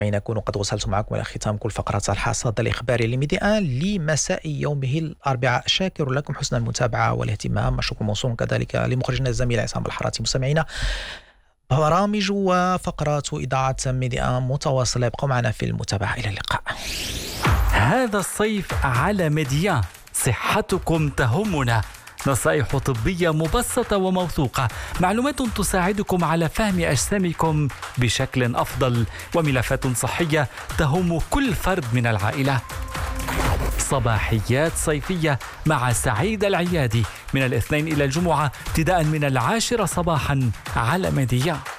نكون قد وصلت معكم إلى ختام كل فقرات الحصاد الإخباري لميديان لمساء يومه الأربعاء. شاكر لكم حسن المتابعة والاهتمام. الشكر موصول كذلك لمخرجنا الزميل عصام الحراتي. مستمعينا، برامج وفقرات إذاعة ميديان متواصلة، ابقوا معنا في المتابعة. إلى اللقاء. هذا الصيف على ميديان صحتكم تهمنا، نصائح طبية مبسطة وموثوقة، معلومات تساعدكم على فهم أجسامكم بشكل أفضل، وملفات صحية تهم كل فرد من العائلة. صباحيات صيفية مع سعيد العيادي من الاثنين إلى الجمعة ابتداء من 10 صباحا على ميديان.